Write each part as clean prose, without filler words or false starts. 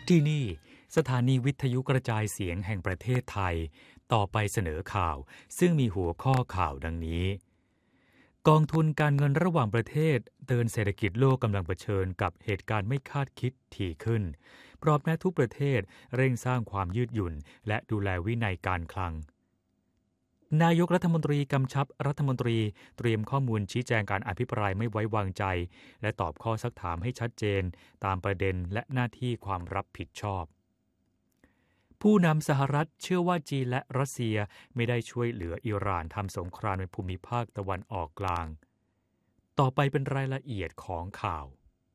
ที่นี่สถานีวิทยุกระจายเสียงแห่งประเทศไทยต่อไปเสนอข่าวซึ่งมีหัวข้อข่าวดังนี้กองทุนการเงินระหว่างประเทศเตือนเศรษฐกิจโลกกำลังเผชิญกับเหตุการณ์ไม่คาดคิดถี่ขึ้นพร้อมแนะทุกประเทศเร่งสร้างความยืดหยุ่นและดูแลวินัยการคลังนายกรัฐมนตรีกำชับรัฐมนตรีเตรียมข้อมูลชี้แจงการอภิปรายไม่ไว้วางใจและตอบข้อซักถามให้ชัดเจนตามประเด็นและหน้าที่ความรับผิดชอบผู้นำสหรัฐเชื่อว่าจีนและรัสเซียไม่ได้ช่วยเหลืออิหร่านทำสงครามในภูมิภาคตะวันออกกลางต่อไปเป็นรายละเอียดของข่าว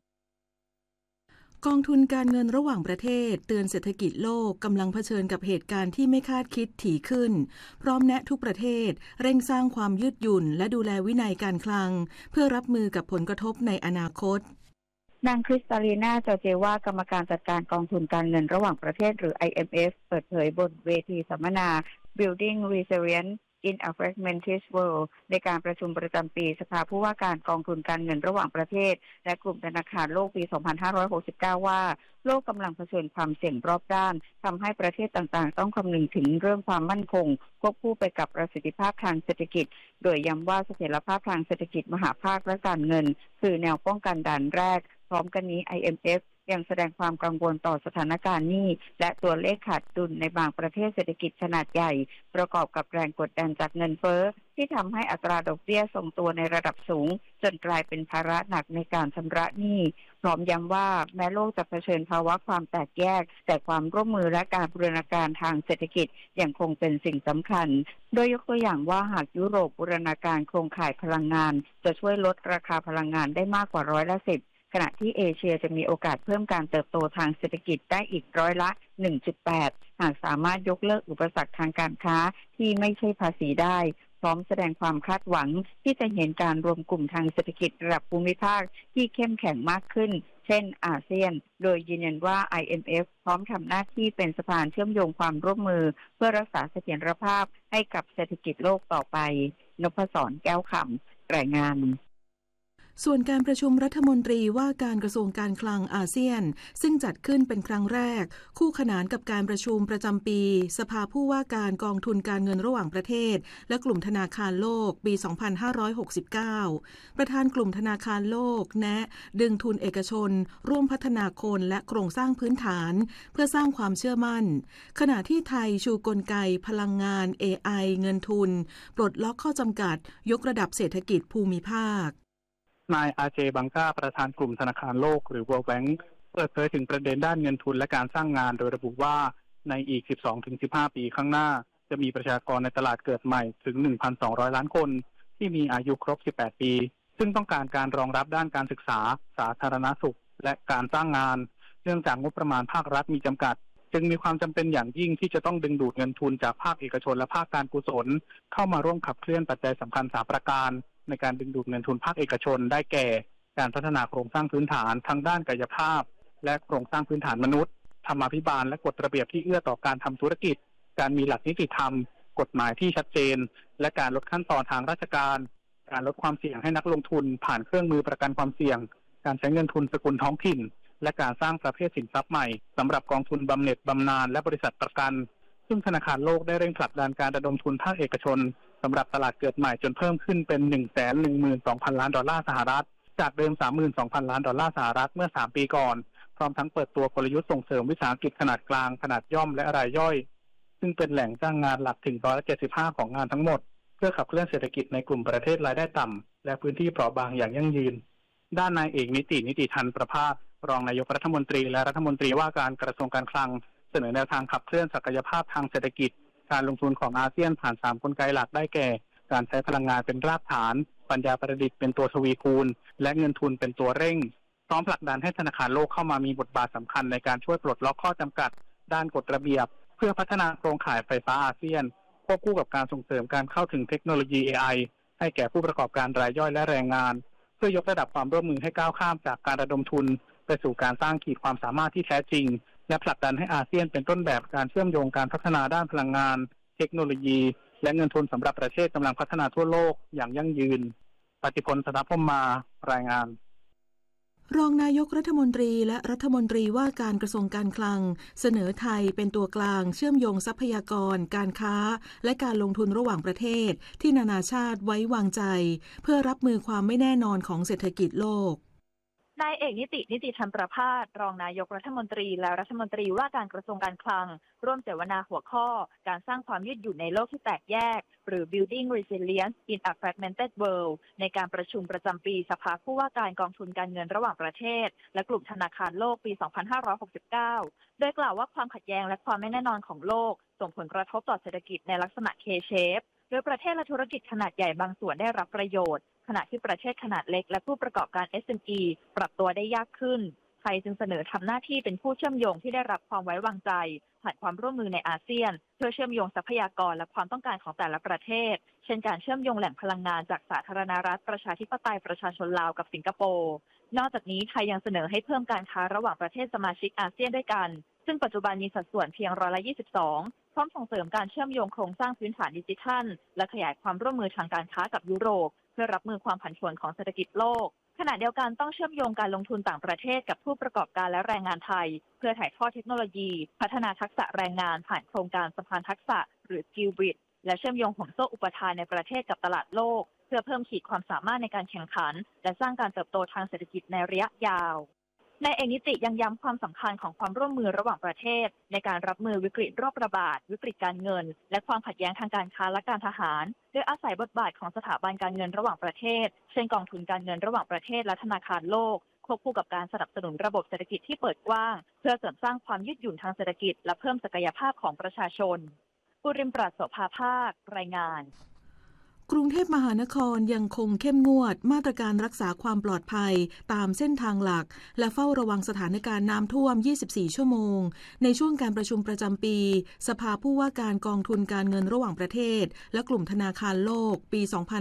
กองทุนการเงินระหว่างประเทศเตือนเศรษฐกิจโลกกำลังเผชิญกับเหตุการณ์ที่ไม่คาดคิดถี่ขึ้นพร้อมแนะทุกประเทศเร่งสร้างความยืดหยุ่นและดูแลวินัยการคลังเพื่อรับมือกับผลกระทบในอนาคตนางคริสตาลีนา จอร์เจวากรรมการจัดการกองทุนการเงินระหว่างประเทศหรือ IMF เปิดเผยบนเวทีสัมมนา Building Resilience in a Fragmented World ในการประชุมประจำปีสภาผู้ว่าการกองทุนการเงินระหว่างประเทศและกลุ่มธนาคารโลกปี 2569 ว่าโลกกำลังเผชิญความเสี่ยงรอบด้านทำให้ประเทศต่างๆต้องคำนึงถึงเรื่องความมั่นคงควบคู่ไปกับประสิทธิภาพทางเศรษฐกิจโดยย้ำว่าเสถียรภาพทางเศรษฐกิจมหาภาคและการเงินคือแนวป้องกันด่านแรกพร้อมกันนี้ IMF ยังแสดงความกังวลต่อสถานการณ์หนี้และตัวเลขขาดดุลในบางประเทศเศรษฐกิจขนาดใหญ่ประกอบกับแรงกดดันจากเงินเฟ้อที่ทำให้อัตราดอกเบี้ยทรงตัวในระดับสูงจนกลายเป็นภาระหนักในการชำระหนี้พร้อมย้ำว่าแม้โลกจะเผชิญภาวะความแตกแยกแต่ความร่วมมือและการบูรณาการทางเศรษฐกิจยังคงเป็นสิ่งสำคัญโดยยกตัวอย่างว่าหากยุโรปบูรณาการโครงข่ายพลังงานจะช่วยลดราคาพลังงานได้มากกว่า10%ขณะที่เอเชียจะมีโอกาสเพิ่มการเติบโตทางเศรษฐกิจได้อีก1.8%หากสามารถยกเลิกอุปสรรคทางการค้าที่ไม่ใช่ภาษีได้พร้อมแสดงความคาดหวังที่จะเห็นการรวมกลุ่มทางเศรษฐกิจระดับภูมิภาคที่เข้มแข็งมากขึ้นเช่นอาเซียนโดยยืนยันว่า IMF พร้อมทำหน้าที่เป็นสะพานเชื่อมโยงความร่วมมือเพื่อรักษาเสถียรภาพให้กับเศรษฐกิจโลกต่อไปนพศร แก้วคำรายงานส่วนการประชุมรัฐมนตรีว่าการกระทรวงการคลังอาเซียนซึ่งจัดขึ้นเป็นครั้งแรกคู่ขนานกับการประชุมประจำปีสภาผู้ว่าการกองทุนการเงินระหว่างประเทศและกลุ่มธนาคารโลกปี 2569 ประธานกลุ่มธนาคารโลกแนะดึงทุนเอกชนร่วมพัฒนาคนและโครงสร้างพื้นฐานเพื่อสร้างความเชื่อมั่นขณะที่ไทยชูกลไกพลังงาน AI เงินทุนปลดล็อกข้อจำกัดยกระดับเศรษฐกิจภูมิภาคนายอาเจบังกาประธานกลุ่มธนาคารโลกหรือ World Bank เปิดเผยถึงประเด็นด้านเงินทุนและการสร้างงานโดยระบุว่าในอีก 12-15 ปีข้างหน้าจะมีประชากรในตลาดเกิดใหม่ถึง 1,200 ล้านคนที่มีอายุครบ 18 ปีซึ่งต้องการการรองรับด้านการศึกษาสาธารณสุขและการสร้างงานเนื่องจากงบประมาณภาครัฐมีจำกัดจึงมีความจำเป็นอย่างยิ่งที่จะต้องดึงดูดเงินทุนจากภาคเอกชนและภาคการกุศลเข้ามาร่วมขับเคลื่อนปัจจัยสำคัญ3ประการในการดึงดูดเงินทุนภาคเอกชนได้แก่การพัฒนาโครงสร้างพื้นฐานทั้งด้านกายภาพและโครงสร้างพื้นฐานมนุษย์ธรรมาภิบาลและกฎระเบียบที่เอื้อต่อการทำธุรกิจการมีหลักนิติธรรมกฎหมายที่ชัดเจนและการลดขั้นตอนทางราชการการลดความเสี่ยงให้นักลงทุนผ่านเครื่องมือประกันความเสี่ยงการใช้เงินทุนสกุลท้องถิ่นและการสร้างประเภทสินทรัพย์ใหม่สำหรับกองทุนบำเหน็จบำนาญและบริษัทประกันซึ่งธนาคารโลกได้เร่งผลักดันการระดมทุนภาคเอกชนสำหรับตลาดเกิดใหม่จนเพิ่มขึ้นเป็น 112,000 ล้านดอลลาร์สหรัฐจากเดิม 32,000 ล้านดอลลาร์สหรัฐเมื่อ3ปีก่อนพร้อมทั้งเปิดตัวกลยุทธ์ส่งเสริมวิสาหกิจขนาดกลางขนาดย่อมและรายย่อยซึ่งเป็นแหล่งจ้างงานหลักถึง75%ของงานทั้งหมดเพื่อขับเคลื่อนเศรษฐกิจในกลุ่มประเทศรายได้ต่ำและพื้นที่เปราะบางอย่างยั่งยืนด้านนายเอกนิติทันประภาสรองนายกรัฐมนตรีและรัฐมนตรีว่าการกระทรวงการคลังเสนอแนวทางขับเคลื่อนศักยภาพทางเศรษฐกิจการลงทุนของอาเซียนผ่าน3กลไกหลักได้แก่การใช้พลังงานเป็นรากฐานปัญญาประดิษฐ์เป็นตัวทวีคูณและเงินทุนเป็นตัวเร่งพร้อมผลักดันให้ธนาคารโลกเข้ามามีบทบาทสำคัญในการช่วยปลดล็อกข้อจำกัดด้านกฎระเบียบเพื่อพัฒนาโครงข่ายไฟฟ้าอาเซียนควบคู่กับการส่งเสริมการเข้าถึงเทคโนโลยี AI ให้แก่ผู้ประกอบการรายย่อยและแรงงานเพื่อยกระดับความร่วมมือให้ก้าวข้ามจากการระดมทุนไปสู่การสร้างขีดความสามารถที่แท้จริงและผลักดันให้อาเซียนเป็นต้นแบบการเชื่อมโยงการพัฒนาด้านพลังงานเทคโนโลยีและเงินทุนสำหรับประเทศกำลังพัฒนาทั่วโลกอย่างยั่งยืนปฏิพล สนพมมารายงานรองนายกรัฐมนตรีและรัฐมนตรีว่าการกระทรวงการคลังเสนอไทยเป็นตัวกลางเชื่อมโยงทรัพยากรการค้าและการลงทุนระหว่างประเทศที่นานาชาติไว้วางใจเพื่อรับมือความไม่แน่นอนของเศรษฐกิจโลกนายเอกนิติธรรมประภาสรองนายกรัฐมนตรีและรัฐมนตรีว่าการกระทรวงการคลังร่วมเสวนาหัวข้อการสร้างความยืดหยุ่นในโลกที่แตกแยกหรือ Building Resilience in a Fragmented World ในการประชุมประจำปีสภาผู้ว่าการกองทุนการเงินระหว่างประเทศและกลุ่มธนาคารโลกปี 2569 โดยกล่าวว่าความขัดแย้งและความไม่แน่นอนของโลกส่งผลกระทบต่อเศรษฐกิจในลักษณะ K-shape โดยประเทศและธุรกิจขนาดใหญ่บางส่วนได้รับประโยชน์ขณะที่ประเทศขนาดเล็กและผู้ประกอบการ SME ปรับตัวได้ยากขึ้นไทยจึงเสนอทำหน้าที่เป็นผู้เชื่อมโยงที่ได้รับความไว้วางใจผ่านความร่วมมือในอาเซียนเพื่อเชื่อมโยงทรัพยากรและความต้องการของแต่ละประเทศเช่นการเชื่อมโยงแหล่งพลังงานจากสาธารณรัฐประชาธิปไตยประชาชนลาวกับสิงคโปร์นอกจากนี้ไทยยังเสนอให้เพิ่มการค้าระหว่างประเทศสมาชิกอาเซียนด้วยกันซึ่งปัจจุบันมีสัดส่วนเพียง22%พร้อมส่งเสริมการเชื่อมโยงโครงสร้างพื้นฐานดิจิทัลและขยายความร่วมมือทางการค้ากับยุโรปเพื่อรับมือความผันผวนของเศรษฐกิจโลกขณะเดียวกันต้องเชื่อมโยงการลงทุนต่างประเทศกับผู้ประกอบการและแรงงานไทยเพื่อถ่ายทอดเทคโนโลยีพัฒนาทักษะแรงงานผ่านโครงการสะพานทักษะหรือ Skill Bridge และเชื่อมโยงห่วงโซ่อุปทานในประเทศกับตลาดโลกเพื่อเพิ่มขีดความสามารถในการแข่งขันและสร้างการเติบโตทางเศรษฐกิจในระยะยาวนายเอกนิติยังย้ำความสำคัญของความร่วมมือระหว่างประเทศในการรับมือวิกฤตโรคระบาดวิกฤตการเงินและความขัดแย้งทางการค้าและการทหารโดยอาศัยบทบาทของสถาบันการเงินระหว่างประเทศเช่นกองทุนการเงินระหว่างประเทศและธนาคารโลกควบคู่กับการสนับสนุนระบบเศรษฐกิจที่เปิดกว้างเพื่อเสริมสร้างความยืดหยุ่นทางเศรษฐกิจและเพิ่มศักยภาพของประชาชนปุริมปราศโสภาภาครายงานกรุงเทพมหานครยังคงเข้มงวดมาตรการรักษาความปลอดภัยตามเส้นทางหลักและเฝ้าระวังสถานการณ์น้ำท่วม 24 ชั่วโมงในช่วงการประชุมประจำปีสภาผู้ว่าการกองทุนการเงินระหว่างประเทศและกลุ่มธนาคารโลกปี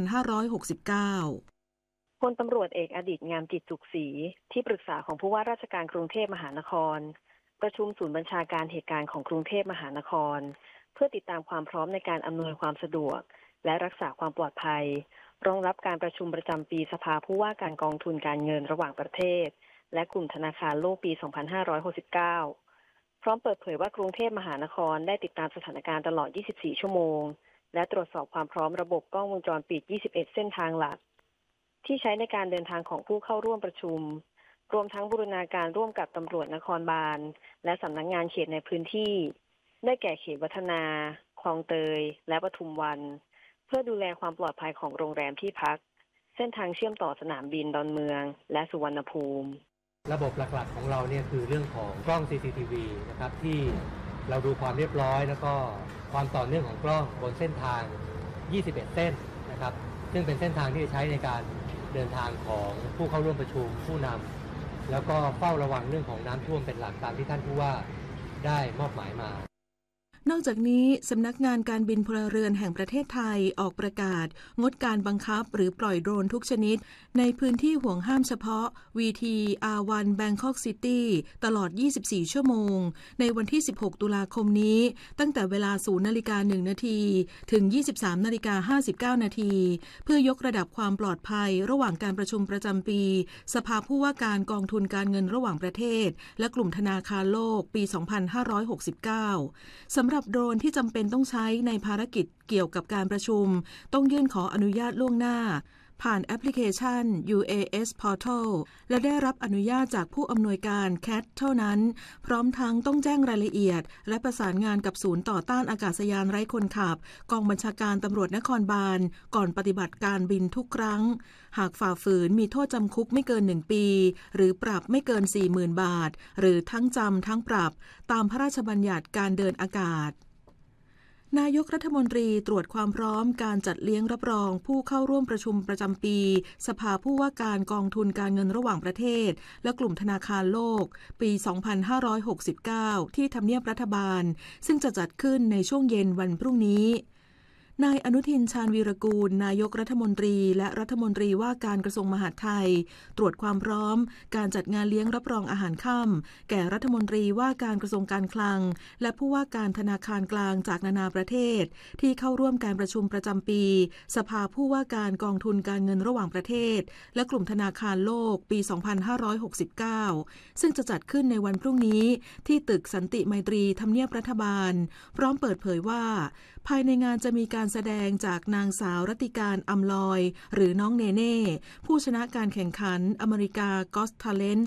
2569 พลตำรวจเอกอดิษฐ์งามจิตสุขศรีที่ปรึกษาของผู้ว่าราชการกรุงเทพมหานครประชุมศูนย์บัญชาการเหตุการณ์ของกรุงเทพมหานครเพื่อติดตามความพร้อมในการอำนวยความสะดวกและรักษาความปลอดภัยรองรับการประชุมประจำปีสภาผู้ว่าการกองทุนการเงินระหว่างประเทศและกลุ่มธนาคารโลกปี 2569 พร้อมเปิดเผยว่ากรุงเทพมหานครได้ติดตามสถานการณ์ตลอด 24 ชั่วโมงและตรวจสอบความพร้อมระบบกล้องวงจรปิด 21 เส้นทางหลักที่ใช้ในการเดินทางของผู้เข้าร่วมประชุมรวมทั้งบูรณาการร่วมกับตำรวจนครบาลและสำนักงานเขตในพื้นที่ได้แก่เขตวัฒนาคลองเตยและปทุมวันเพื่อดูแลความปลอดภัยของโรงแรมที่พักเส้นทางเชื่อมต่อสนามบินดอนเมืองและสุวรรณภูมิระบบหลักๆของเราเนี่ยคือเรื่องของกล้อง CCTV นะครับที่เราดูความเรียบร้อยแล้วก็ความต่อเนื่องของกล้องบนเส้นทาง 21 เส้นนะครับซึ่งเป็นเส้นทางที่จะใช้ในการเดินทางของผู้เข้าร่วมประชุมผู้นำแล้วก็เฝ้าระวังเรื่องของน้ำท่วมเป็นหลักตามที่ท่านผู้ว่าได้มอบหมายมานอกจากนี้สำนักงานการบินพลเรือนแห่งประเทศไทยออกประกาศงดการบังคับหรือปล่อยโดรนทุกชนิดในพื้นที่ห่วงห้ามเฉพาะ VT R1 Bangkok City ตลอด 24 ชั่วโมงในวันที่ 16 ตุลาคมนี้ตั้งแต่เวลา 0:01 น.ถึง 23:59 น.เพื่อยกระดับความปลอดภัยระหว่างการประชุมประจำปีสภาผู้ว่าการกองทุนการเงินระหว่างประเทศและกลุ่มธนาคารโลกปี 2569 สำหรับโดรนที่จำเป็นต้องใช้ในภารกิจเกี่ยวกับการประชุมต้องยื่นขออนุญาตล่วงหน้าผ่านแอปพลิเคชัน UAS Portal และได้รับอนุญาตจากผู้อำนวยการ CAT เท่านั้นพร้อมทั้งต้องแจ้งรายละเอียดและประสานงานกับศูนย์ต่อต้านอากาศยานไร้คนขับกองบัญชาการตำรวจนครบาลก่อนปฏิบัติการบินทุกครั้งหากฝ่าฝืนมีโทษจำคุกไม่เกิน1 ปีหรือปรับไม่เกิน 40,000 บาทหรือทั้งจำทั้งปรับตามพระราชบัญญัติการเดินอากาศนายกรัฐมนตรีตรวจความพร้อมการจัดเลี้ยงรับรองผู้เข้าร่วมประชุมประจำปีสภาผู้ว่าการกองทุนการเงินระหว่างประเทศและกลุ่มธนาคารโลกปี 2569 ที่ทำเนียบรัฐบาลซึ่งจะจัดขึ้นในช่วงเย็นวันพรุ่งนี้นายอนุทินชาญวีรกูลนายกรัฐมนตรีและรัฐมนตรีว่าการกระทรวงมหาดไทยตรวจความพร้อมการจัดงานเลี้ยงรับรองอาหารค่ำแก่รัฐมนตรีว่าการกระทรวงการคลังและผู้ว่าการธนาคารกลางจากนานาประเทศที่เข้าร่วมการประชุมประจำปีสภาผู้ว่าการกองทุนการเงินระหว่างประเทศและกลุ่มธนาคารโลกปี 2569 ซึ่งจะจัดขึ้นในวันพรุ่งนี้ที่ตึกสันติไมตรีทำเนียบรัฐบาลพร้อมเปิดเผยว่าภายในงานจะมีการแสดงจากนางสาวรัติการอำลอยหรือน้องเนเน่ผู้ชนะการแข่งขันอเมริกา Got Talent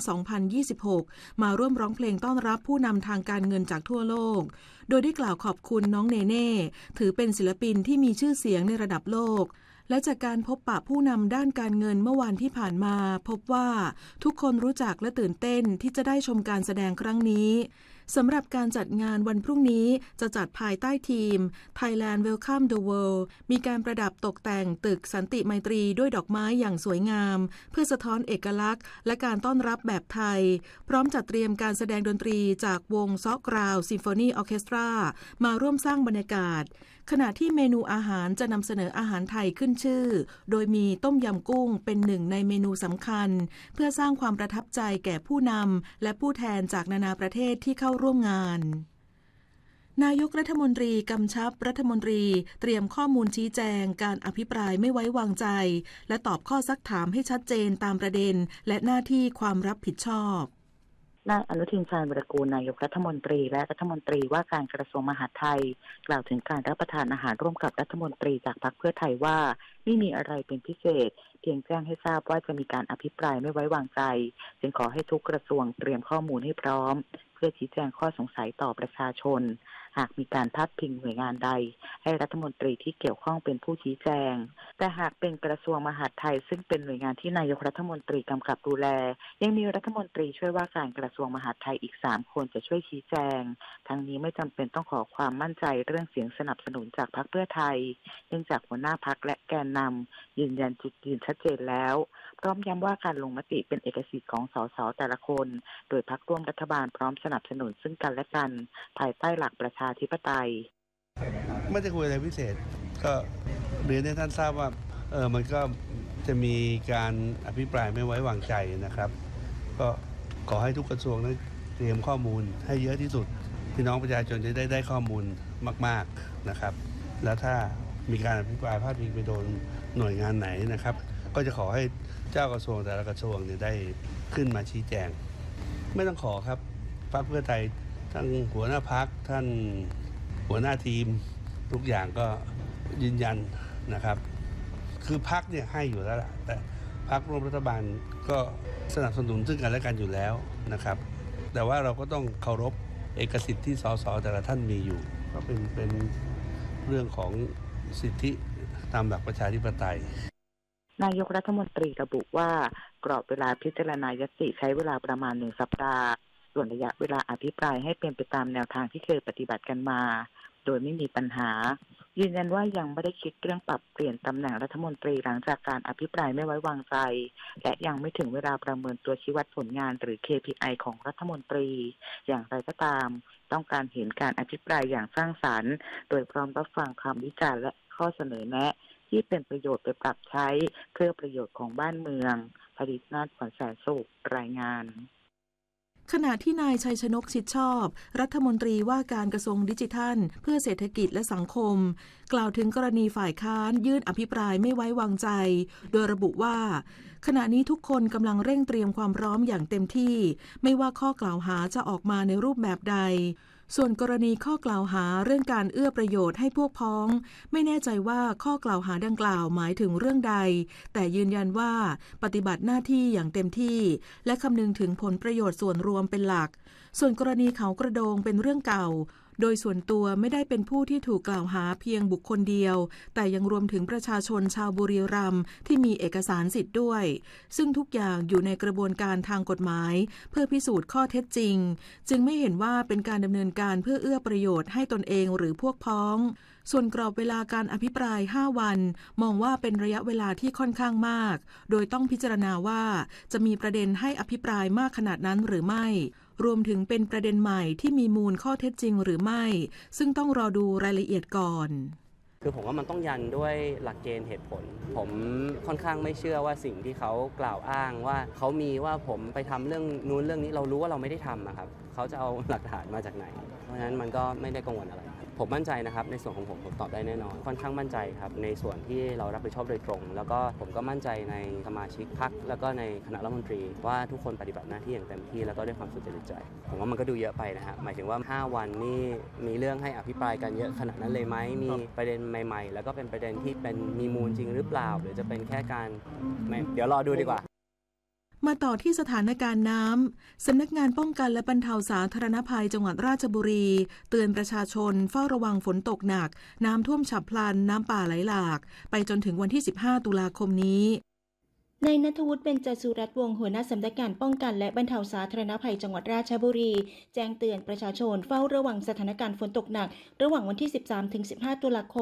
2026 มาร่วมร้องเพลงต้อนรับผู้นำทางการเงินจากทั่วโลกโดยได้กล่าวขอบคุณน้องเนเน่ถือเป็นศิลปินที่มีชื่อเสียงในระดับโลกและจากการพบปะผู้นำด้านการเงินเมื่อวานที่ผ่านมาพบว่าทุกคนรู้จักและตื่นเต้นที่จะได้ชมการแสดงครั้งนี้สำหรับการจัดงานวันพรุ่งนี้จะจัดภายใต้ทีม Thailand Welcome the World มีการประดับตกแต่งตึกสันติไมตรีด้วยดอกไม้อย่างสวยงามเพื่อสะท้อนเอกลักษณ์และการต้อนรับแบบไทยพร้อมจัดเตรียมการแสดงดนตรีจากวงซ็อกกราวซิมโฟนีออร์เคสตรามาร่วมสร้างบรรยากาศขณะที่เมนูอาหารจะนำเสนออาหารไทยขึ้นชื่อโดยมีต้มยำกุ้งเป็นหนึ่งในเมนูสำคัญเพื่อสร้างความประทับใจแก่ผู้นำและผู้แทนจากนานาประเทศที่เข้าร่วมงานนายกรัฐมนตรีกำชับรัฐมนตรีเตรียมข้อมูลชี้แจงการอภิปรายไม่ไว้วางใจและตอบข้อซักถามให้ชัดเจนตามประเด็นและหน้าที่ความรับผิดชอบนายอนุทินชาญวีรกูลนายกรัฐมนตรีและรัฐมนตรีว่าการกระทรวงมหาดไทยกล่าวถึงการรับประทานอาหารร่วมกับรัฐมนตรีจากพรรคเพื่อไทยว่าไม่มีอะไรเป็นพิเศษเพียงแจ้งให้ทราบว่าจะมีการอภิปรายไม่ไว้วางใจจึงขอให้ทุกกระทรวงเตรียมข้อมูลให้พร้อมเพื่อชี้แจงข้อสงสัยต่อประชาชนหากมีการพาดพิงหน่วยงานใดให้รัฐมนตรีที่เกี่ยวข้องเป็นผู้ชี้แจงแต่หากเป็นกระทรวงมหาดไทยซึ่งเป็นหน่วยงานที่นายกรัฐมนตรีกำกับดูแลยังมีรัฐมนตรีช่วยว่าการกระทรวงมหาดไทยอีก3คนจะช่วยชี้แจงทั้งนี้ไม่จำเป็นต้องขอความมั่นใจเรื่องเสียงสนับสนุนจากพรรคเพื่อไทยเนื่องจากหัวหน้าพรรคและแกนนำยืนยันจุดยืนชัดเจนแล้วพร้อมย้ำว่าการลงมติเป็นเอกสิทธิ์ของสสแต่ละคนโดยพรรคร่วมรัฐบาลพร้อมสนับสนุนซึ่งกันและกันภายใต้หลักประชาธิปไตยไม่ได้คุยอะไรพิเศษก็เรียนให้ท่านทราบว่ามันก็จะมีการอภิปรายไม่ไว้วางใจนะครับก็ขอให้ทุกกระทรวงนั้นเตรียมข้อมูลให้เยอะที่สุดพี่น้องประชาชนจะได้ข้อมูลมากๆนะครับแล้วถ้ามีการอภิปรายพาดพิงไปโดนหน่วยงานไหนนะครับก็จะขอให้เจ้ากระทรวงแต่ละกระทรวงเนี่ยได้ขึ้นมาชี้แจงไม่ต้องขอครับพรรคเพื่อไทยทั้งหัวหน้าพรรคท่านหัวหน้าทีมทุกอย่างก็ยืนยันนะครับคือพรรคเนี่ยให้อยู่แล้วล่ะแต่พรรคร่วมรัฐบาลก็สนับสนุนซึ่งกันและกันอยู่แล้วนะครับแต่ว่าเราก็ต้องเคารพเอกสิทธิ์ที่สสแต่ละท่านมีอยู่ก็เป็นเรื่องของสิทธิตามหลักประชาธิปไตยนายกรัฐมนตรีระบุว่ากรอบเวลาพิจารณายติใช้เวลาประมาณ1 สัปดาห์ส่วนระยะเวลาอภิปรายให้เป็นไปตามแนวทางที่เคยปฏิบัติกันมาโดยไม่มีปัญหายืนยันว่ายังไม่ได้คิดเรื่องปรับเปลี่ยนตำแหน่งรัฐมนตรีหลังจากการอภิปรายไม่ไว้วางใจและยังไม่ถึงเวลาประเมินตัวชี้วัดผลงานหรือ KPI ของรัฐมนตรีอย่างไรก็ตามต้องการเห็นการอภิปรายอย่างสร้างสรรค์โดยพร้อมรับฟังคำวิจารณ์และข้อเสนอแนะที่เป็นประโยชน์ไปปรับใช้เพื่อประโยชน์ของบ้านเมืองผลิตนาถ ขวัญแสนสุขรายงานขณะที่นายชัยชนกชิดชอบรัฐมนตรีว่าการกระทรวงดิจิทัลเพื่อเศรษฐกิจและสังคมกล่าวถึงกรณีฝ่ายค้านยื่นอภิปรายไม่ไว้วางใจโดยระบุว่าขณะนี้ทุกคนกำลังเร่งเตรียมความพร้อมอย่างเต็มที่ไม่ว่าข้อกล่าวหาจะออกมาในรูปแบบใดส่วนกรณีข้อกล่าวหาเรื่องการเอื้อประโยชน์ให้พวกพ้องไม่แน่ใจว่าข้อกล่าวหาดังกล่าวหมายถึงเรื่องใดแต่ยืนยันว่าปฏิบัติหน้าที่อย่างเต็มที่และคำนึงถึงผลประโยชน์ส่วนรวมเป็นหลักส่วนกรณีเขากระโดงเป็นเรื่องเก่าโดยส่วนตัวไม่ได้เป็นผู้ที่ถูกกล่าวหาเพียงบุคคลเดียวแต่ยังรวมถึงประชาชนชาวบุรีรัมย์ที่มีเอกสารสิทธิ์ด้วยซึ่งทุกอย่างอยู่ในกระบวนการทางกฎหมายเพื่อพิสูจน์ข้อเท็จจริงจึงไม่เห็นว่าเป็นการดำเนินการเพื่อเอื้อประโยชน์ให้ตนเองหรือพวกพ้องส่วนกรอบเวลาการอภิปราย5 วันมองว่าเป็นระยะเวลาที่ค่อนข้างมากโดยต้องพิจารณาว่าจะมีประเด็นให้อภิปรายมากขนาดนั้นหรือไม่รวมถึงเป็นประเด็นใหม่ที่มีมูลข้อเท็จจริงหรือไม่ซึ่งต้องรอดูรายละเอียดก่อนคือผมว่ามันต้องยันด้วยหลักเกณฑ์เหตุผลผมค่อนข้างไม่เชื่อว่าสิ่งที่เขากล่าวอ้างว่าเขามีว่าผมไปทำเรื่องนู้นเรื่องนี้เรารู้ว่าเราไม่ได้ทำครับเขาจะเอาหลักฐานมาจากไหนเพราะฉะนั้นมันก็ไม่ได้กังวลอะไรผมมั่นใจนะครับในส่วนของผมตอบได้แน่นอนค่อนข้างมั่นใจครับในส่วนที่เรารับผิดชอบโดยตรงแล้วก็ผมก็มั่นใจในสมาชิกพรรคแล้วก็ในคณะรัฐมนตรีว่าทุกคนปฏิบัติหน้าที่อย่างเต็มที่แล้วก็ด้วยความสุจริตใจผมว่ามันก็ดูเยอะไปนะฮะหมายถึงว่า5วันนี่มีเรื่องให้อภิปรายกันเยอะขนาดนั้นเลยไหมมีประเด็นใหม่ๆแล้วก็เป็นประเด็นที่เป็นมีมูลจริงหรือเปล่าหรือจะเป็นแค่การเดี๋ยวรอดูดีกว่ามาต่อที่สถานการณ์น้ำสำนักงานป้องกันและบรรเทาสาธารณภัยจังหวัดราชบุรีเตือนประชาชนเฝ้าระวังฝนตกหนักน้ำท่วมฉับพลันน้ำป่าไหลหลากไปจนถึงวันที่15ตุลาคมนี้นายณัฐวุฒิ เบญจสุรัตน์วงศ์หัวหน้าสำนักงานป้องกันและบรรเทาสาธารณภัยจังหวัดราชบุรีแจ้งเตือนประชาชนเฝ้าระวังสถานการณ์ฝนตกหนักระหว่างวันที่ 13-15 ตุลาคม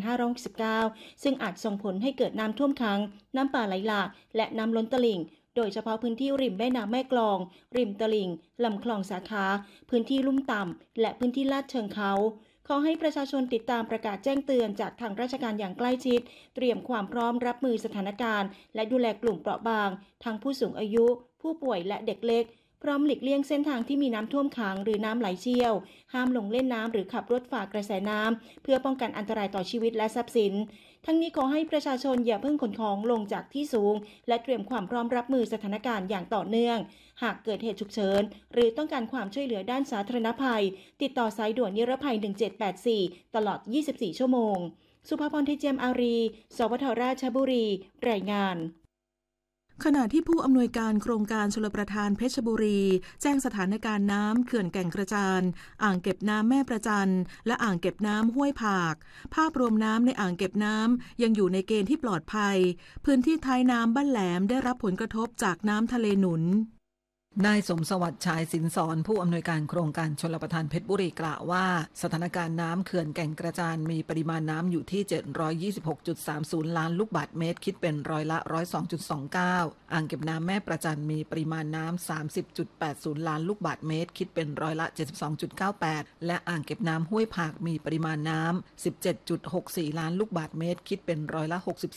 2569 ซึ่งอาจส่งผลให้เกิดน้ำท่วมขังน้ำป่าไหลหลากและน้ำล้นตลิ่งโดยเฉพาะพื้นที่ริมแม่น้ำแม่กลองริมตลิ่งลำคลองสาขาพื้นที่ลุ่มต่ำและพื้นที่ลาดเชิงเขาขอให้ประชาชนติดตามประกาศแจ้งเตือนจากทางราชการอย่างใกล้ชิดเตรียมความพร้อมรับมือสถานการณ์และดูแลกลุ่มเปราะบางทั้งผู้สูงอายุผู้ป่วยและเด็กเล็กพร้อมหลีกเลี่ยงเส้นทางที่มีน้ำท่วมขังหรือน้ำไหลเชี่ยวห้ามลงเล่นน้ำหรือขับรถฝ่ากระแสน้ำเพื่อป้องกันอันตรายต่อชีวิตและทรัพย์สินทั้งนี้ขอให้ประชาชนอย่าเพิ่งขนของลงจากที่สูงและเตรียมความพร้อมรับมือสถานการณ์อย่างต่อเนื่องหากเกิดเหตุฉุกเฉินหรือต้องการความช่วยเหลือด้านสาธารณภัยติดต่อสายด่วนนิรภัย1784ตลอด24ชั่วโมงสุภาพร เทเจียมอารีสวทราชบุรีรายงานขณะที่ผู้อำนวยการโครงการชลประทานเพชรบุรีแจ้งสถานการณ์น้ำเขื่อนแก่งกระจานอ่างเก็บน้ำแม่ประจันและอ่างเก็บน้ำห้วยผากภาพรวมน้ำในอ่างเก็บน้ำยังอยู่ในเกณฑ์ที่ปลอดภัยพื้นที่ท้ายน้ำบ้านแหลมได้รับผลกระทบจากน้ำทะเลหนุนนายสมสวัสดิ์ชายสินสอนผู้อำนวยการโครงการชลประทานเพชรบุรีกล่าวว่าสถานการณ์น้ำเขื่อนแก่งกระจานมีปริมาณน้ำอยู่ที่ 726.30 ล้านลูกบาศก์เมตรคิดเป็นร้อยละ 102.29 อ่างเก็บน้ำแม่ประจันมีปริมาณน้ำ 30.80 ล้านลูกบาศก์เมตรคิดเป็นร้อยละ 72.98 และอ่างเก็บน้ำห้วยผากมีปริมาณน้ำ 17.64 ล้านลูกบาศก์เมตรคิดเป็นร้อยละ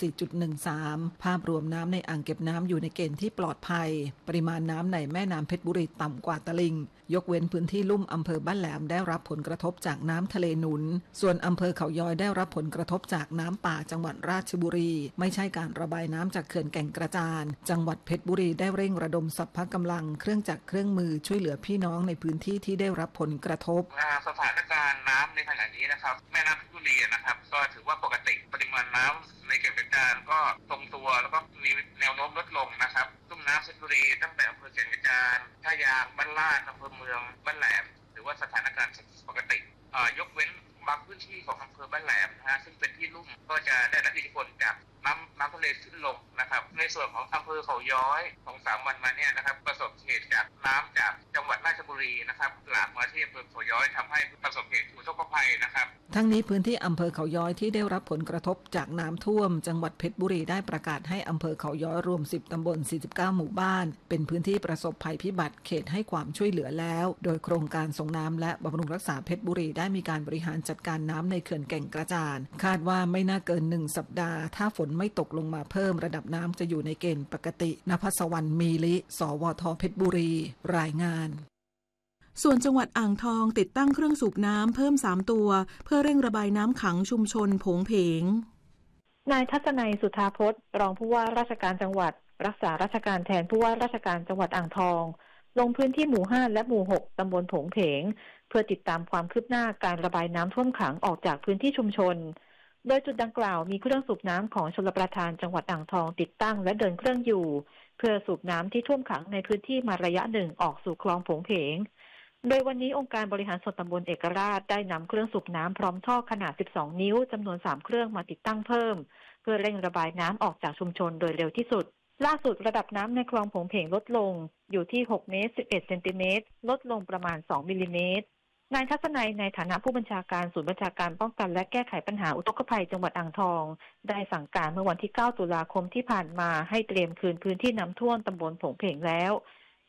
64.13 ภาพรวมน้ำในอ่างเก็บน้ำอยู่ในเกณฑ์ที่ปลอดภัยปริมาณน้ำในแม่น้ำเพชรบุรีต่ำกว่าตลิ่งยกเว้นพื้นที่ลุ่มอำเภอบ้านแหลมได้รับผลกระทบจากน้ำทะเลหนุนส่วนอำเภอเขาย้อยได้รับผลกระทบจากน้ำป่าจังหวัดราชบุรีไม่ใช่การระบายน้ำจากเขื่อนแก่งกระจานจังหวัดเพชรบุรีได้เร่งระดมสรรพกำลังเครื่องจักรเครื่องมือช่วยเหลือพี่น้องในพื้นที่ที่ได้รับผลกระทบสถานการณ์น้ำในขณะนี้นะครับแม่น้ำเพชรบุรีนะครับก็ถือว่าปกติปริมาณน้ำในเขื่อนกระจานก็ทรงตัวแล้วก็มีแนวโน้มลดลงนะครับลุ่มน้ำเพชรบุรีตั้งแต่อำเภอเขื่อนกระจานท่ายางบ้านลาดอำเภอเมืองบ้านแหลมหรือว่าสถานการณ์ปกติยกเว้นบางพื้นที่ของอำเภอบ้านแหลมนะฮะซึ่งเป็นที่ลุ่มก็จะได้รับอิทธิพลจากน้ำทะเลขึ้นลงนะครับในส่วนของอำเภอเขาย้อยของ3วันมาเนี่ยนะครับประสบเหตุจากน้ำจากจังหวัดราชบุรีนะครับหลากมาที่อำเภอเขาย้อยทำให้ประสบเหตุอุทกภัยนะครับทั้งนี้พื้นที่อำเภอเขาย้อยที่ได้รับผลกระทบจากน้ำท่วมจังหวัดเพชรบุรีได้ประกาศให้อำเภอเขาย้อยรวม10ตำบล49หมู่บ้านเป็นพื้นที่ประสบภัยพิบัติเขตให้ความช่วยเหลือแล้วโดยโครงการส่งน้ำและบำรุงรักษาเพชรบุรีได้มีการบริหารจัดการน้ำในเขื่อนแก่งกระจานคาดว่าไม่น่าเกิน1สัปดาห์ถ้าฝนไม่ตกลงมาเพิ่มระดับน้ำจะอยู่ในเกณฑ์ปกติณภัสวรรณมีลิสวทเพชรบุรีรายงานส่วนจังหวัดอ่างทองติดตั้งเครื่องสูบน้ำเพิ่ม3ตัวเพื่อเร่งระบายน้ำขังชุมชนโผงเพงนายทัศนัยสุธาพจน์รองผู้ว่าราชการจังหวัดรักษาราชการแทนผู้ว่าราชการจังหวัดอ่างทองลงพื้นที่หมู่5และหมู่6ตำบลโผงเพงเพื่อติดตามความคืบหน้าการระบายน้ำท่วมขังออกจากพื้นที่ชุมชนโดยจุดดังกล่าวมีเครื่องสูบน้ำของชลประทานจังหวัดอ่างทองติดตั้งและเดินเครื่องอยู่เพื่อสูบน้ำที่ท่วมขังในพื้นที่มาระยะหนึ่งออกสู่คลองโผงเพงโดยวันนี้องค์การบริหารส่วนตำบลเอกราชได้นำเครื่องสูบน้ำพร้อมท่อขนาด12นิ้วจำนวน3เครื่องมาติดตั้งเพิ่มเพื่อเร่งระบายน้ำออกจากชุมชนโดยเร็วที่สุดล่าสุดระดับน้ำในคลองโผงเพงลดลงอยู่ที่6เมตร11เซนติเมตรลดลงประมาณ2มิลลิเมตรนายทัศนัยในฐานะผู้บัญชาการศูนย์บัญชาการป้องกันและแก้ไขปัญหาอุทกภัยจังหวัดอ่างทองได้สั่งการเมื่อวันที่9ตุลาคมที่ผ่านมาให้เตรียมคืนพื้นที่น้ำท่วมตำบลโผงเพงแล้ว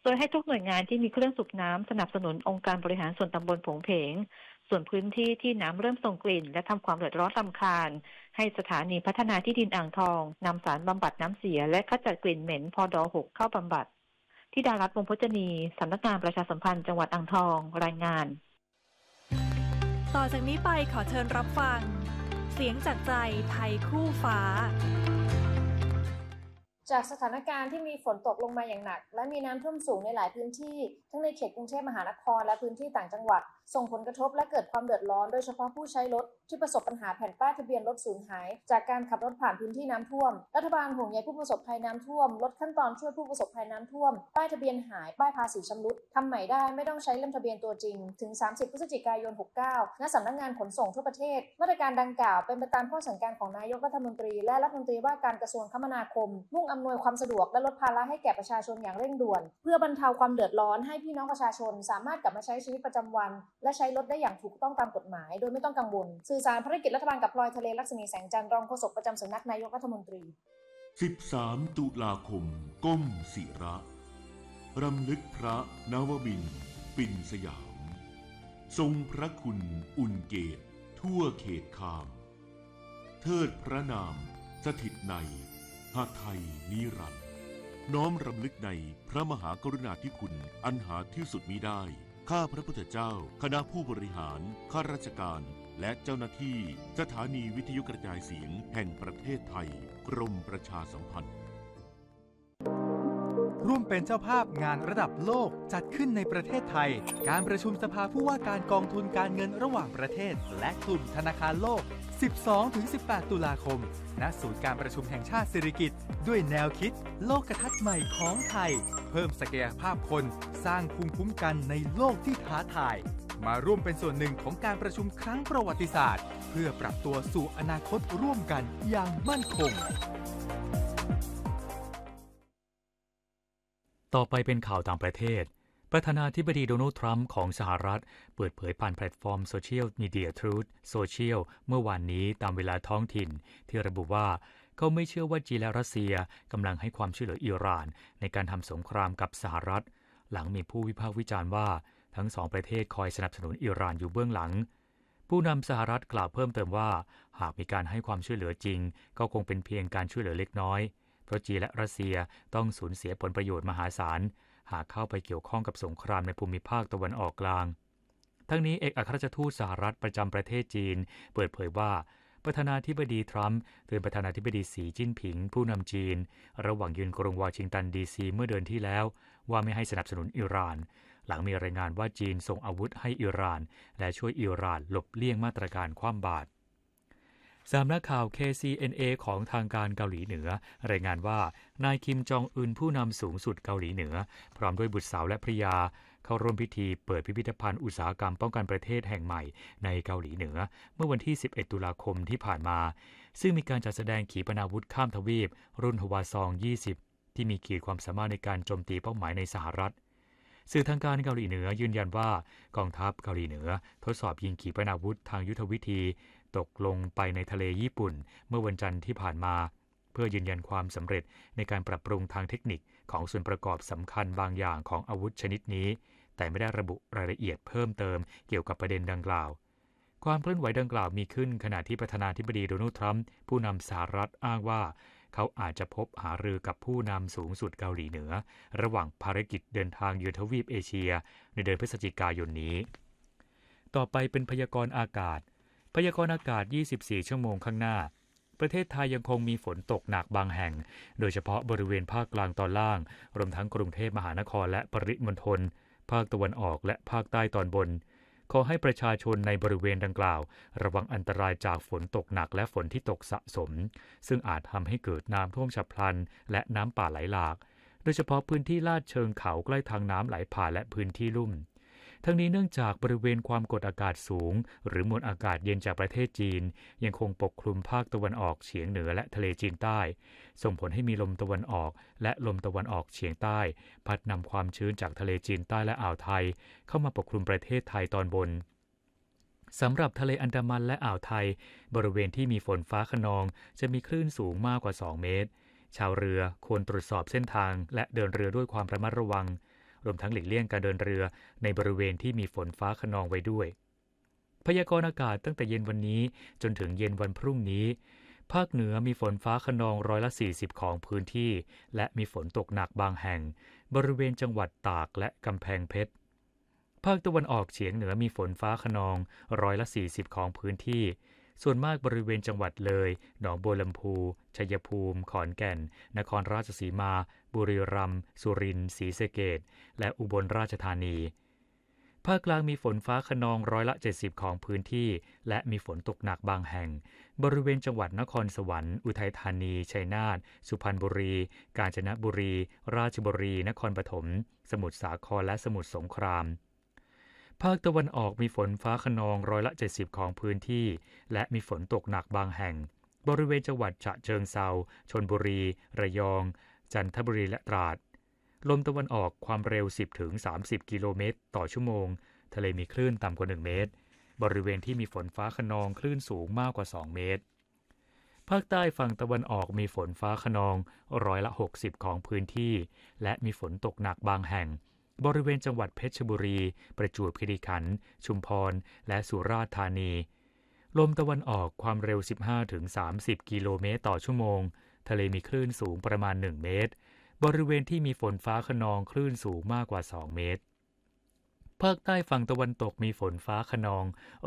โดยให้ทุกหน่วยงานที่มีเครื่องสูบน้ำสนับสนุนองค์การบริหารส่วนตำบลโผงเพงส่วนพื้นที่ที่น้ำเริ่มส่งกลิ่นและทำความเดือดร้อนรำคาญให้สถานีพัฒนาที่ดินอ่างทองนำสารบำบัดน้ำเสียและขจัดกลิ่นเหม็นพด.6 เข้าบำบัดที่ดารัตน์ วงศ์พจนีสำนักงานประชาสัมพันธ์จังหวัดอ่างทองรายงานต่อจากนี้ไปขอเชิญรับฟังเสียงจากใจไทยคู่ฟ้าจากสถานการณ์ที่มีฝนตกลงมาอย่างหนักและมีน้ำท่วมสูงในหลายพื้นที่ทั้งในเขตกรุงเทพมหานครและพื้นที่ต่างจังหวัดส่งผลกระทบและเกิดความเดือดร้อนโดยเฉพาะผู้ใช้รถที่ประสบปัญหาแผ่นป้ายทะเบียนรถสูญหายจากการขับรถผ่านพื้นที่น้ำท่วมรัฐบาลห่วงใยผู้ประสบภัยน้ำท่วมลดขั้นตอนช่วยผู้ประสบภัยน้ำท่วมป้ายทะเบียนหายป้ายภาษีชำรุดทำใหม่ได้ไม่ต้องใช้เล่มทะเบียนตัวจริงถึง30พฤศจิกายน69ณสำนักงานขนส่งทั่วประเทศมาตรการดังกล่าวเป็นไปตามข้อสั่งการของนายกรัฐมนตรีและรัฐมนตรีว่าการกระทรวงคมนาคมมุ่งอำนวยความสะดวกและลดภาระให้แก่ประชาชนอย่างเร่งด่วนเพื่อบรรเทาความเดือดร้อนให้พี่น้องประชาชนสามารถกลับมาใช้ชีวิตประจำวันและใช้รถได้อย่างถูกต้องตามกฎหมายโดยไม่ต้องกังวลสื่อสารภารกิจรัฐบาลกับพลอยทะเลลักษมีแสงจันทร์รองโฆษกประจำสำนักนายกรัฐมนตรี 13 ตุลาคมก้มศิระรำลึกพระนวมินทร์ปิ่นสยามทรงพระคุณอุ่นเกตทั่วเขตคามเทิดพระนามสถิตในหไทยนิรันดร์น้อมรำลึกในพระมหากรุณาธิคุณอันหาที่สุดมิได้ข้าพระพุทธเจ้าคณะผู้บริหารข้าราชการและเจ้าหน้าที่สถานีวิทยุกระจายเสียงแห่งประเทศไทยกรมประชาสัมพันธ์ร่วมเป็นเจ้าภาพงานระดับโลกจัดขึ้นในประเทศไทยการประชุมสภาผู้ว่าการกองทุนการเงินระหว่างประเทศและกลุ่มธนาคารโลก 12-18 ตุลาคมณศูนย์การประชุมแห่งชาติสิริกิติ์ด้วยแนวคิดโลกทัศน์ใหม่ของไทยเพิ่มศักยภาพคนสร้างภูมิคุ้มกันในโลกที่ท้าทายมาร่วมเป็นส่วนหนึ่งของการประชุมครั้งประวัติศาสตร์เพื่อปรับตัวสู่อนาคตร่วมกันอย่างมั่นคงต่อไปเป็นข่าวต่างประเทศประธานาธิบดีโดนัลด์ทรัมป์ของสหรัฐเปิดเผยผ่านแพลตฟอร์มโซเชียลมีเดียทรูธโซเชียลเมื่อวานนี้ตามเวลาท้องถิ่นที่ระบุว่าเขาไม่เชื่อว่าจีนและรัสเซียกำลังให้ความช่วยเหลืออิหร่านในการทำสงครามกับสหรัฐหลังมีผู้วิพากษ์วิจารณ์ว่าทั้งสองประเทศคอยสนับสนุนอิหร่านอยู่เบื้องหลังผู้นำสหรัฐกล่าวเพิ่มเติมว่าหากมีการให้ความช่วยเหลือจริงก็คงเป็นเพียงการช่วยเหลือเล็กน้อยเพราะจีนและรัสเซียต้องสูญเสียผลประโยชน์มหาศาลหากเข้าไปเกี่ยวข้องกับสงครามในภูมิภาคตะวันออกกลางทั้งนี้เอกอัครราชทูตสหรัฐประจำประเทศจีนเปิดเผยว่าประธานาธิบดีทรัมป์เตือนประธานาธิบดีสีจิ้นผิงผู้นำจีนระหว่างยืนกรุงวอชิงตันดีซีเมื่อเดือนที่แล้วว่าไม่ให้สนับสนุนอิหร่านหลังมีรายงานว่าจีนส่งอาวุธให้อิหร่านและช่วยอิหร่านหลบเลี่ยงมาตรการคว่ำบาตรสำนักข่าว KCNA ของทางการเกาหลีเหนือรายงานว่านายคิมจองอึนผู้นำสูงสุดเกาหลีเหนือพร้อมด้วยบุตรสาวและภริยาเข้าร่วมพิธีเปิดพิพิธภัณฑ์อุตสาหกรรมป้องกันประเทศแห่งใหม่ในเกาหลีเหนือเมื่อวันที่11ตุลาคมที่ผ่านมาซึ่งมีการจัดแสดงขีปนาวุธข้ามทวีปรุ่นฮวาซอง20ที่มีขีดความสามารถในการโจมตีเป้าหมายในสหรัฐสื่อทางการเกาหลีเหนือยืนยันว่ากองทัพเกาหลีเหนือทดสอบยิงขีปนาวุธทางยุทธวิธีตกลงไปในทะเลญี่ปุ่นเมื่อวันจันทร์ที่ผ่านมาเพื่อยืนยันความสำเร็จในการปรับปรุงทางเทคนิคของส่วนประกอบสำคัญบางอย่างของอาวุธชนิดนี้แต่ไม่ได้ระบุรายละเอียดเพิ่มเติมเกี่ยวกับประเด็นดังกล่าวความเคลื่อนไหวดังกล่าวมีขึ้นขณะที่ประธานาธิบดีโดนัลด์ทรัมป์ผู้นำสหรัฐอ้างว่าเขาอาจจะพบหารือกับผู้นำสูงสุดเกาหลีเหนือระหว่างภารกิจเดินทางเยือนทวีปเอเชียในเดือนพฤศจิกายนนี้ต่อไปเป็นพยากรณ์อากาศพยากรณ์อากาศ24ชั่วโมงข้างหน้าประเทศไทยยังคงมีฝนตกหนักบางแห่งโดยเฉพาะบริเวณภาคกลางตอนล่างรวมทั้งกรุงเทพมหานครและปริมณฑลภาคตะวันออกและภาคใต้ตอนบนขอให้ประชาชนในบริเวณดังกล่าวระวังอันตรายจากฝนตกหนักและฝนที่ตกสะสมซึ่งอาจทำให้เกิดน้ำท่วมฉับพลันและน้ำป่าไหลหลากโดยเฉพาะพื้นที่ลาดเชิงเขาใกล้ทางน้ำไหลผ่านและพื้นที่ลุ่มทั้งนี้เนื่องจากบริเวณความกดอากาศสูงหรือมวลอากาศเย็นจากประเทศจีนยังคงปกคลุมภาคตะวันออกเฉียงเหนือและทะเลจีนใต้ส่งผลให้มีลมตะวันออกและลมตะวันออกเฉียงใต้พัดนำความชื้นจากทะเลจีนใต้และอ่าวไทยเข้ามาปกคลุมประเทศไทยตอนบนสำหรับทะเลอันดามันและอ่าวไทยบริเวณที่มีฝนฟ้าคะนองจะมีคลื่นสูงมากกว่า2 เมตรชาวเรือควรตรวจสอบเส้นทางและเดินเรือด้วยความระมัดระวังรวมทั้งหลีกเลี่ยงการเดินเรือในบริเวณที่มีฝนฟ้าคะนองไว้ด้วยพยากรณ์อากาศตั้งแต่เย็นวันนี้จนถึงเย็นวันพรุ่งนี้ภาคเหนือมีฝนฟ้าคะนอง40%ของพื้นที่และมีฝนตกหนักบางแห่งบริเวณจังหวัดตากและกำแพงเพชรภาคตะวันออกเฉียงเหนือมีฝนฟ้าคะนอง40%ของพื้นที่ส่วนมากบริเวณจังหวัดเลยหนองบัวลำพูชัยภูมิขอนแก่นนครราชสีมาบุรีรัมย์สุรินทร์ศรีสะเกษและอุบลราชธานีภาคกลางมีฝนฟ้าคะนอง70%ของพื้นที่และมีฝนตกหนักบางแห่งบริเวณจังหวัดนครสวรรค์อุทัยธานีชัยนาทสุพรรณบุรีกาญจนบุรีราชบุรีนครปฐมสมุทรสาครและสมุทรสงครามภาคตะวันออกมีฝนฟ้าคะนอง70%ของพื้นที่และมีฝนตกหนักบางแห่งบริเวณจังหวัดฉะเชิงเทราชลบุรีระยองจันทบุรีและตราดลมตะวันออกความเร็ว 10-30 กิโลเมตรต่อชั่วโมงทะเลมีคลื่นต่ำกว่า1เมตรบริเวณที่มีฝนฟ้าคะนองคลื่นสูงมากกว่า2เมตรภาคใต้ฝั่งตะวันออกมีฝนฟ้าคะนอง60%ของพื้นที่และมีฝนตกหนักบางแห่งบริเวณจังหวัดเพชรบุรีประจวบคีรีขันธ์ชุมพรและสุราษฎร์ธานีลมตะวันออกความเร็ว 15-30 กิโลเมตรต่อชั่วโมงทะเลมีคลื่นสูงประมาณ1เมตรบริเวณที่มีฝนฟ้าคะนองคลื่นสูงมากกว่า2เมตรภาคใต้ฝั่งตะวันตกมีฝนฟ้าคะนอง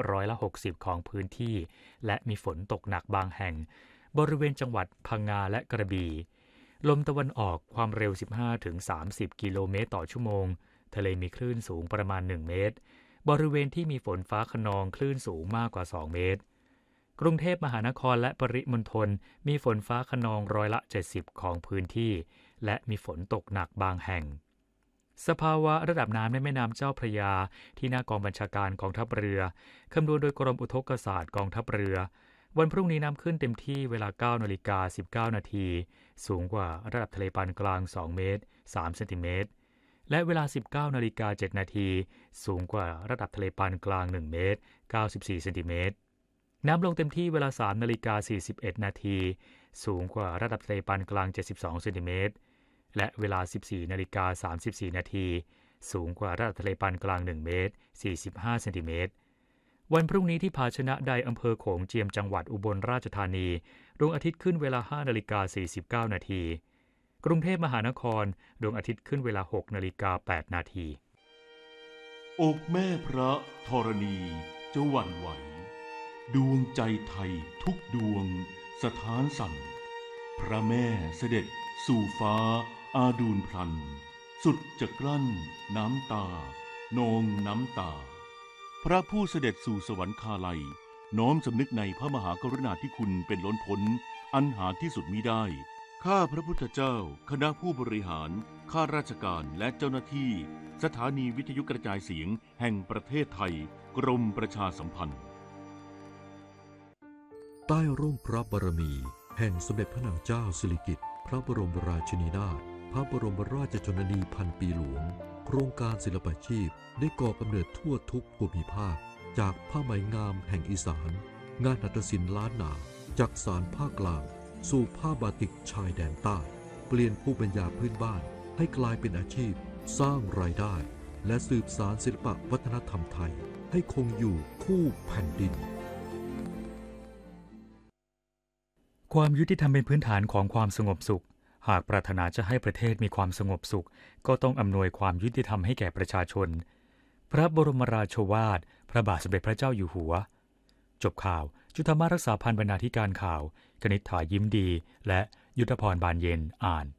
60%ของพื้นที่และมีฝนตกหนักบางแห่งบริเวณจังหวัดพังงาและกระบี่ลมตะวันออกความเร็ว 15-30 กิโลเมตรต่อชั่วโมงทะเลมีคลื่นสูงประมาณ1เมตรบริเวณที่มีฝนฟ้าคะนองคลื่นสูงมากกว่า2เมตรกรุงเทพมหานครและปริมณฑลมีฝนฟ้าคะนอง70%ของพื้นที่และมีฝนตกหนักบางแห่งสภาวะระดับน้ำในแม่น้ำเจ้าพระยาที่หน้ากองบัญชาการกองทัพเรือคำนวณโดยกรมอุทกศาสตร์กองทัพเรือวันพรุ่งนี้น้ำขึ้นเต็มที่เวลา 9:19 น.สูงกว่าระดับทะเลปานกลาง2เมตร3เซนติเมตรและเวลา 19:07 น.สูงกว่าระดับทะเลปานกลาง1เมตร94เซนติเมตรน้ำลงเต็มที่เวลา 3:41 น.สูงกว่าระดับทะเลปานกลาง72เซนติเมตรและเวลา 14:34 น.สูงกว่าระดับทะเลปานกลาง1เมตร45เซนติเมตรวันพรุ่งนี้ที่ภาชนะใดอำเภอโขงเจียมจังหวัดอุบลราชธานีดวงอาทิตย์ขึ้นเวลา 5:49 น.กรุงเทพมหานครดวงอาทิตย์ขึ้นเวลา 6:08 น. อกแม่พระธรณีจะหวั่นไหวดวงใจไทยทุกดวงสถานสั่นพระแม่เสด็จสู่ฟ้าอาดูลพลันสุดจะกลั้นน้ำตานองน้ำตาพระผู้เสด็จสู่สวรรคาลัยน้อมสำนึกในพระมหากรุณาธิคุณเป็นล้นพ้นอันหาที่สุดมิได้ข้าพระพุทธเจ้าคณะผู้บริหารข้าราชการและเจ้าหน้าที่สถานีวิทยุกระจายเสียงแห่งประเทศไทยกรมประชาสัมพันธ์ใต้ร่มพระบารมีแห่งสมเด็จพระนางเจ้าสิริกิติ์พระบรมราชินีนาถพระบรมราชชนนีพันปีหลวงโครงการศิลปาชีพได้ก่อกำเนิดทั่วทุกภูมิภาคจากผ้าไหมงามแห่งอีสานงานหัตถศิลป์ล้านนาจากสานภาคกลางสู่ผ้าบาติกชายแดนใต้เปลี่ยนภูมิปัญญาพื้นบ้านให้กลายเป็นอาชีพสร้างรายได้และสืบสานศิลปวัฒนธรรมไทยให้คงอยู่คู่แผ่นดินความยุติธรรมเป็นพื้นฐานของความสงบสุขหากปรารถนาจะให้ประเทศมีความสงบสุขก็ต้องอำนวยความยุติธรรมให้แก่ประชาชนพระบรมราโชวาทพระบาทสมเด็จพระเจ้าอยู่หัวจบข่าวจุฑามารักษาพันธ์บรรณาธิการข่าวกนิษฐายิ้มดีและยุทธพรบานเย็นอ่าน